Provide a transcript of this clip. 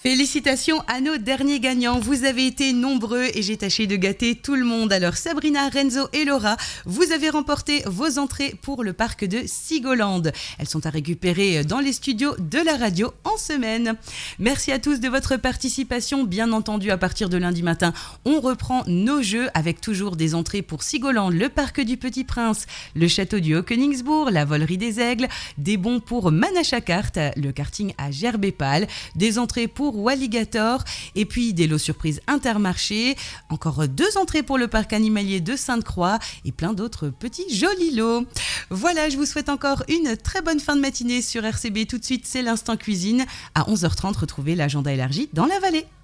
Félicitations à nos derniers gagnants, vous avez été nombreux et j'ai tâché de gâter tout le monde. Alors Sabrina, Renzo et Laura, vous avez remporté vos entrées pour le parc de Sigoland. Elles sont à récupérer dans les studios de la radio en semaine. Merci à tous de votre participation. Bien entendu, à partir de lundi matin, on reprend nos jeux avec toujours des entrées pour Sigoland, le parc du Petit Prince, le château du Haut-Königsbourg, la volerie des aigles, des bons pour Manachakart, le karting à Gerbépal, des entrées pour Walligator et puis des lots surprises Intermarché, encore 2 entrées pour le parc animalier de Sainte-Croix et plein d'autres petits jolis lots. Voilà, je vous souhaite encore une très bonne fin de matinée sur RCB. Tout de suite, c'est l'instant cuisine. À 11h30, retrouvez l'agenda élargi dans la vallée.